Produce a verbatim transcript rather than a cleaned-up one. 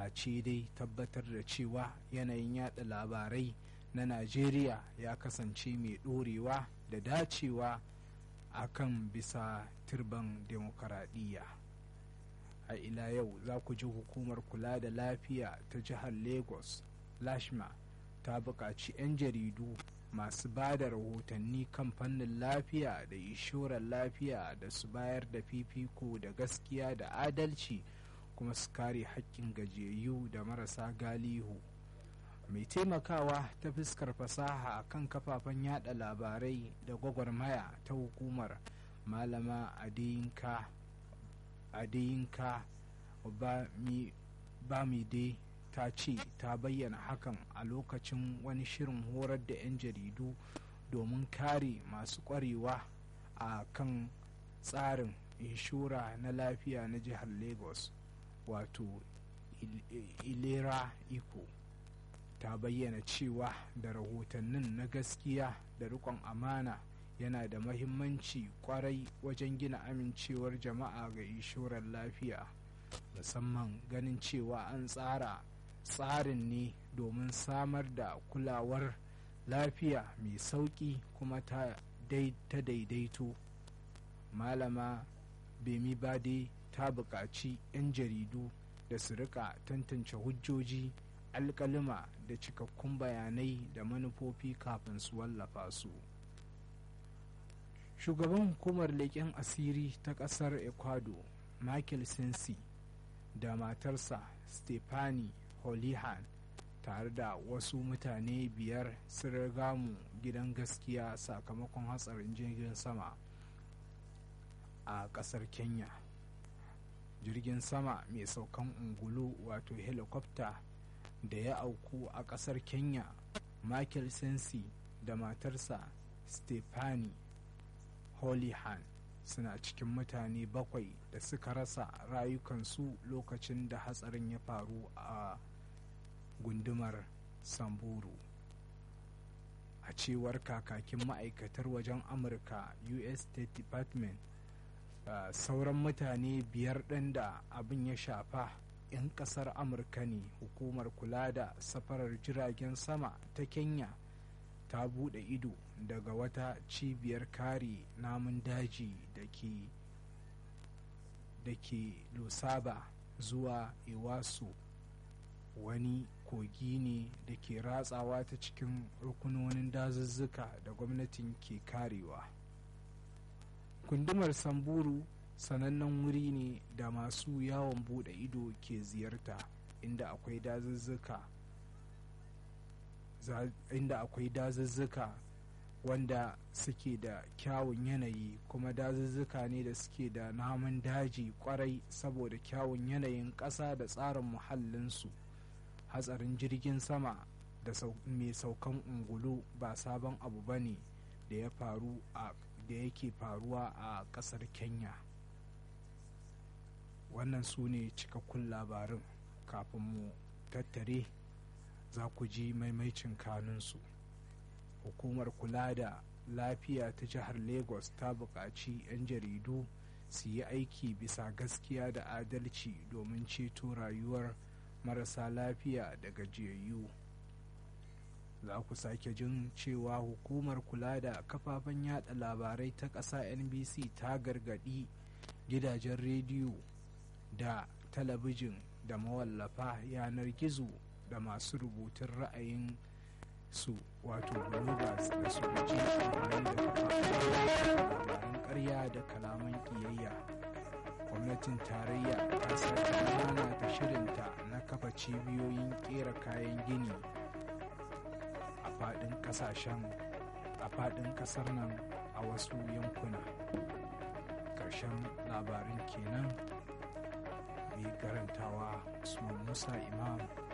face dai tabbatar da cewa yanayin yada labarai na Najeriya ya kasance mai ɗorewa da dacewa a kan bisa turban demokaradiyya. A ila yau za ku ji hukumar kula da lafiya ta jihar Lagos Lashma ta buƙaci 'yan jaridu masu ba da rahotanni kan fannin lafiya da inshorar lafiya da su bayar da fifiko da gaskiya da adalci, kuma su kare haƙƙin gajiyayyu da marasa galihu. Mai taimakawa ta fuskar fasaha a kan kafafen yada labarai da gwagwarmaya ta hukumar, malama adeyinka adeyinka bamide ta ce ta bayyana hakan a lokacin wani shirin horar da 'yan jaridu domin kare masu kwarewa a kan tsarin inshora na lafiya na jihar Lagos, wato Ilera Iko. Ta bayyana cewa da rahotannin na gaskiya da riƙon amana yana da mahimmanci kwarai wajen gina amincewar jama'a ga inshorar lafiya, musamman ganin cewa an tsara tsarin ne domin samar da kulawar lafiya mai sauƙi kuma ta daidaito. Malama Bemi Bade ta buƙaci 'yan jaridu da su rika tantance hujjoji, alƙalima da cikakkun bayanai da manufofi kafin su wallafa su. Shugaban hukumar leƙen asiri ta ƙasar Ecuador Michael Sensi da matarsa Stephanie Holihan tare da wasu mutane biyar sun riga mu gidan gaskiya sakamakon hatsarin jirgin sama a ƙasar Kenya. Jirgin sama mai saukan ungulu wato helicopter da ya auku a ƙasar Kenya. Michael Sensi da matarsa Stephanie Holihan suna cikin mutane bakwai da suka rasa rayukansu lokacin da hatsarin ya faru a gundumar Samburu. A cewar kakakin ma'aikatar wajen Amurka U S State Department, uh, sauran mutane biyar ɗin da abin ya shafa 'yan ƙasar Amurka ne. Hukumar kula da safarar jiragen sama ta Kenya ta buɗe ido daga wata cibiyar kare namun daji da ke da ke Lusaba zuwa Ewaso, wani kogi ne da ke ratsawa ta cikin rukunonin dazuzzuka da gwamnatin ke karewa. Gundumar Samburu sanannen wuri ne da masu yawon bude ido ke ziyarta, inda akwai dazuzzuka inda akwai dazuzzuka wanda suke da kyawun yanayi, kuma dazuzzuka ne da suke da namun daji kwarai saboda kyawun yanayin ƙasa da tsarin muhallinsu. Hatsarin jirgin sama da mai saukan ungulu ba sabon abu ba ne da ya faru a da yake faruwa a ƙasar Kenya. Wannan su ne cikakkun labarin. Kafin mu tattare za ku ji maimaicin kanunsu. Hukumar kula da lafiya ta jihar Lagos ta buƙaci 'yan jaridu su yi aiki bisa gaskiya da adalci domin ceto rayuwar marasa lafiya da gajiyayyu. Za ku sake jin cewa hukumar kula da kafafen yada labarai ta ƙasa N B C ta gargaɗi gidajen rediyo da talabijin da mawallafa yanar gizo da masu rubutun ra'ayin su wato bloggers da su guji amfani da kafafen labaran ƙarya da kalaman ƙiyayya. Gwamnatin tarayya ta sake nuna ta shirinta na kafa cibiyoyin ƙera kayan gini a faɗin ƙasashen a faɗin ƙasar nan a wasu yankuna. Ƙarshen labarin kenan. Mai karantawa Usman Musa Imam.